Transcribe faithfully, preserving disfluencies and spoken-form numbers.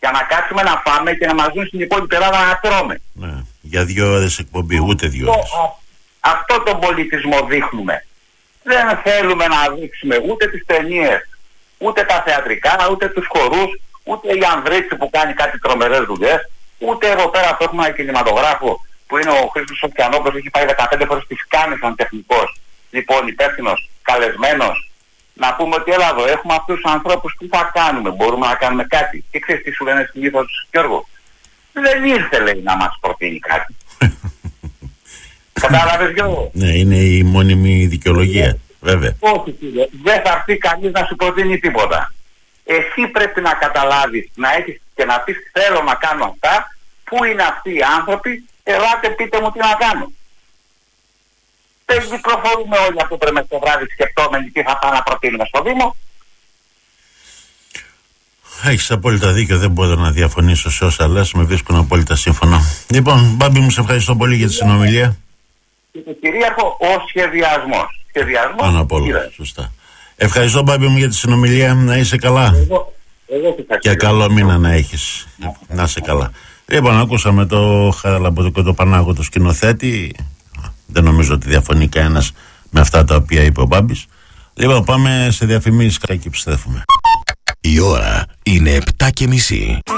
Για να κάτσουμε να φάμε και να μας δουν στην υπόλοιπη Ελλάδα να τρώμε. Ναι. Για δύο ώρες εκπομπή, ούτε δύο ώρες. Αυτό, αυτό τον πολιτισμό δείχνουμε. Δεν θέλουμε να δείξουμε ούτε τις ταινίες, ούτε τα θεατρικά, ούτε τους χορούς, ούτε η Ανδρίτση που κάνει κάτι τρομερές δουλειές, ούτε εδώ πέρα που έχουμε ένα κινηματογράφο που είναι ο Χρήστος Σοφιανόπουλος, που έχει πάει δεκαπέντε φορές τις Κάννες σαν τεχνικός. Λοιπόν, υπεύθυνος, καλεσμένος. Να πούμε ότι έλα εδώ, έχουμε αυτούς τους ανθρώπους, τι θα κάνουμε, μπορούμε να κάνουμε κάτι. Και ξέρεις τι σου λένε συνήθως, Γιώργο? Δεν ήρθε, λέει, να μας προτείνει κάτι. Κατάλαβες, Γιώργο? Ναι, είναι η μόνιμη δικαιολογία, βέβαια. Όχι, κύριε, δεν θα έρθει κανείς να σου προτείνει τίποτα. Εσύ πρέπει να καταλάβεις, να έχεις και να πεις θέλω να κάνω αυτά, πού είναι αυτοί οι άνθρωποι, ελάτε πείτε μου τι να κάνω. Δεν κυκλοφορούμε όλοι αυτό το μες το βράδυ σκεπτόμενοι τι θα πάμε να προτείνουμε στο Δήμο. Έχεις απόλυτα δίκιο, δεν μπορώ να διαφωνήσω σε όσα λες, με βρίσκουν απόλυτα σύμφωνο. Λοιπόν, Μπάμπη μου, σε ευχαριστώ πολύ για τη συνομιλία. Και το κυρίαρχο, ο σχεδιασμός. Σχεδιασμός. Πάνω απ' όλα, σωστά. Ευχαριστώ, Μπάμπη μου, για τη συνομιλία, να είσαι καλά. Εγώ, εγώ και, και καλό μήνα να έχεις, να είσαι καλά. Λοιπόν, ακούσαμε το Χαραλαμποδικό, το Πανάγο, το σκηνοθέτη. Δεν νομίζω ότι διαφωνεί κανένας με αυτά τα οποία είπε ο Μπάμπης. Λοιπόν, πάμε σε διαφημίσεις και επιστρέφουμε. Η ώρα είναι επτά και μισή.